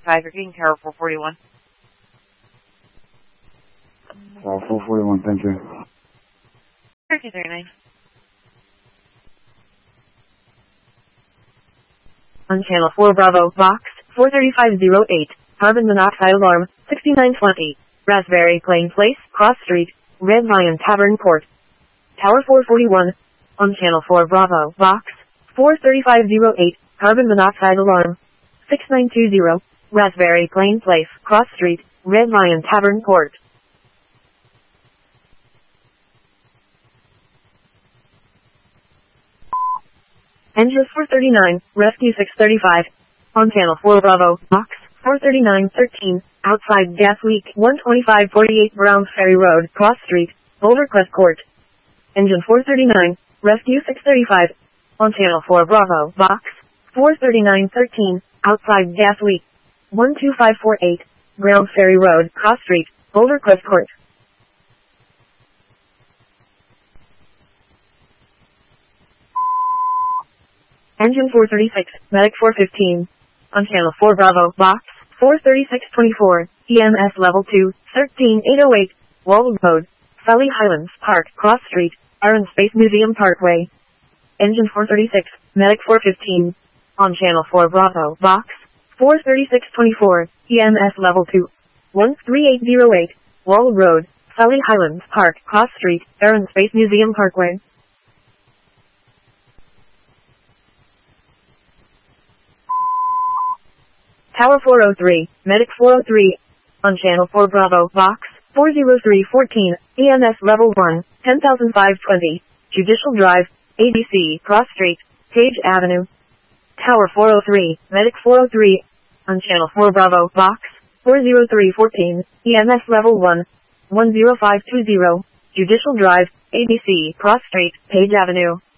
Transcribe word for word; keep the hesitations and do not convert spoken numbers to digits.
Tiger King, Tower four forty-one. Tower four forty-one, thank you. two thirty-nine. On channel four Bravo, box four thirty-five oh eight, carbon monoxide alarm, sixty-nine twenty, Raspberry Plain Place, Cross Street, Red Lion Tavern Court. Tower four forty-one. On channel four Bravo, box four thirty-five oh eight, carbon monoxide alarm, sixty-nine twenty, Raspberry Plain Place, Cross Street, Red Lion Tavern Court. Engine four thirty-nine, Rescue six thirty-five. On channel four Bravo, box four thirty-nine thirteen, outside Gas Week, one twenty-five forty-eight Browns Ferry Road, Cross Street, Boulder Crest Court. Engine four thirty-nine, Rescue six thirty-five. On channel four Bravo, box four thirty-nine thirteen, outside Gas Week, one two five four eight, Browns Ferry Road, Cross Street, Boulder Crest Court. Engine four thirty-six, Medic four fifteen. On channel four Bravo, box four thirty-six twenty-four, E M S level two, thirteen eight oh eight, Walwood Road, Valley Highlands Park, Cross Street, Air and Space Museum Parkway. Engine four thirty-six, Medic four fifteen. On channel four Bravo, box four thirty-six twenty-four, E M S level two, one three eight oh eight, Walwood Road, Valley Highlands Park, Cross Street, Air and Space Museum Parkway. Tower four oh three, Medic four oh three. On channel four Bravo, box four oh three fourteen, E M S level one, ten thousand five hundred twenty, Judicial Drive, A D C, Cross Street, Page Avenue. Tower four oh three, Medic four oh three. On channel four Bravo, box four oh three fourteen, E M S level one, one oh five two oh, Judicial Drive, A D C, Cross Street, Page Avenue.